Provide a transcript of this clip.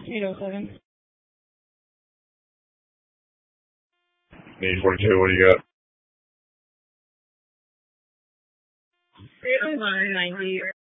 807. Need 42, what do you got? 809, 90.